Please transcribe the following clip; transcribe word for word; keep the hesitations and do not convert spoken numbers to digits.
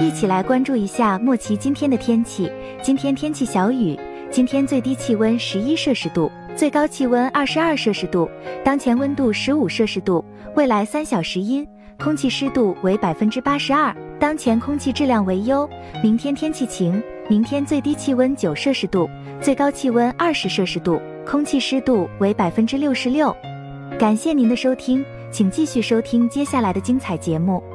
一起来关注一下莫奇今天的天气。今天天气小雨，今天最低气温十一摄氏度，最高气温二十二摄氏度，当前温度十五摄氏度，未来三小时阴，空气湿度为百分之八十二，当前空气质量为优。明天天气晴，明天最低气温九摄氏度，最高气温二十摄氏度，空气湿度为百分之六十六。感谢您的收听，请继续收听接下来的精彩节目。